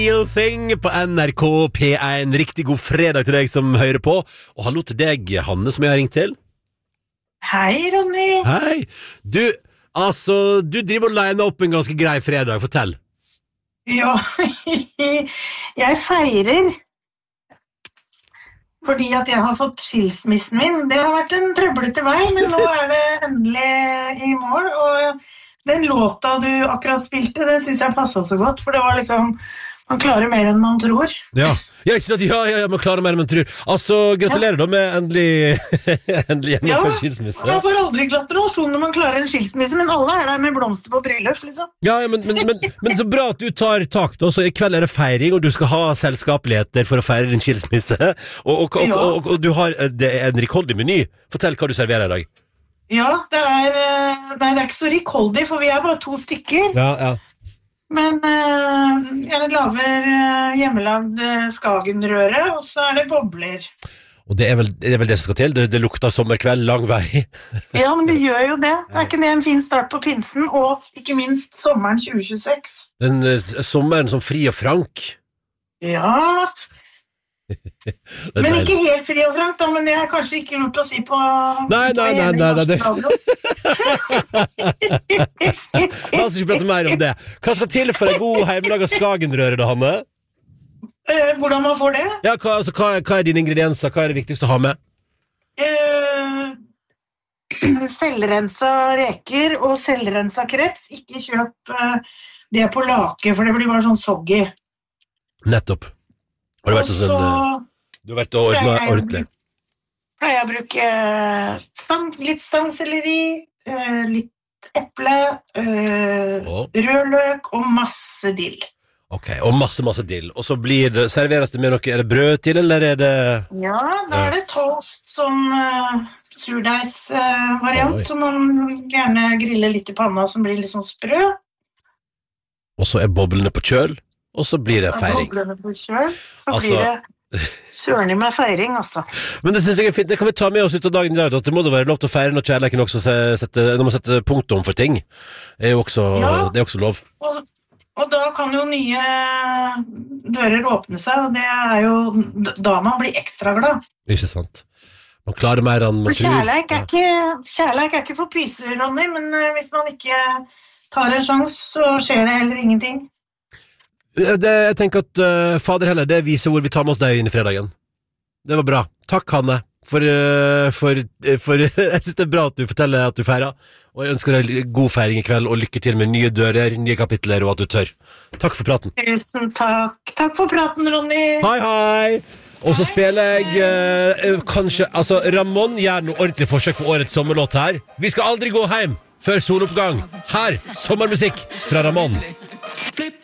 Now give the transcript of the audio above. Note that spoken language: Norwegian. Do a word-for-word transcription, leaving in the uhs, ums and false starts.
Real Thing på N R K P en. Riktig god fredag til deg som hører på. Og hallo til deg, Hanne, som jeg har ringt til. Hei, Ronny. Hei. Du, altså, du driver og liner opp en ganske grei fredag. Fortell. Ja, jeg feirer fordi at jeg har fått skilsmissen min. Det har vært en trøblete vei, men nå er det endelig i mål. Og den låta du akkurat spilte, det synes jeg passet så godt, for det var liksom, man klarer mer enn man tror. Ja, ja, ikke sant? Ja, ja, ja, man klarer mer enn man tror. Altså, gratulerer ja. Da med endelig, endelig gjennomført skilsmisse. Ja, man får aldri gratulasjon når man klarer en skilsmisse, men alle er der med blomster på bryllup, liksom. Ja, ja men, men, men, men så bra at du tar tak da, så i kveld er det feiring, og du skal ha selskapeligheter for å feire din skilsmisse, og, og, og, og, og, og du har det er en rikholdig meny. Fortell hva du serverer i dag. Ja, det er, nei, det er ikke så rikholdig, for vi er bare to stykker. Ja, ja. Men uh, jeg laver uh, hjemmelagd uh, skagenrøre, og så er det bobler. Og det er vel det, er vel det som skal til? Det, det lukter sommerkveld, lang vei. Ja, men det gjør jo det. Det er ikke det en fin start på pinsen, og ikke minst sommeren tjue tjueseks. Den uh, sommeren som fri og frank. Ja. Men ikke helt fri og frank da, men det er kanskje ikke lurt å si på... Nei, nei, nei, nei, nei, nei. La oss ikke prate mer om det. Hva skal til for en god hjemmelaget skagenrøre da, Hanne? Eh, hvordan man får det? Ja, hva, altså, hva, hva er dine ingredienser? Hva er det viktigste å ha med? Eh, selvrensa reker og selvrensa kreps. Ikke kjøp eh, det på lake, for det blir bare sånn soggy. Nettopp. Har du vært sånn, du har vært og ordnet ordentlig? Pleier jeg å bruke stang, litt stangselleri, litt eple, oh. rødløk og masse dill. Ok, og masse, masse dill. Og så blir det, serveres det med noe, er det brød til, eller er det... Ja, da er det toast som uh, surdeisvariant, uh, som man gjerne griller litt i panna, som blir litt sånn sprø. Og så er boblene på kjøl. Og så blir det feiring. Så altså, blir det søren i meg feiring, altså. Men det synes jeg er fint. Det kan vi ta med oss ut av dagen i dag. Det må det være lov til å feire når kjærleiken også setter, når man setter punktum for ting. Det er jo også, ja. Det er også lov. Og, og da kan jo nye dører åpne seg, og det er jo da man blir ekstra glad. Ikke sant. Man klarer mer enn man tror. Kjærleik er, ikke, kjærleik er ikke for pyser, Ronny, men hvis man ikke tar en sjans, så skjer det heller ingenting. Det, jeg tenker at uh, fader heller, det viser hvor vi tar med oss deg inn i fredagen. Det var bra. Takk, Hanne, for, uh, for, uh, for jeg synes det er bra at du forteller at du feirer, og jeg ønsker deg god feiring i kveld, og lykke til med nye dører, nye kapitler, og at du tør. Takk for praten. Tusen takk. Takk for praten, Ronny. Hei, hei. Og så spiller jeg uh, kanskje, altså Ramon gjør noe ordentlig forsøk på årets sommerlåt her. Vi skal aldri gå hjem før soloppgang. Her, sommermusikk fra Ramon.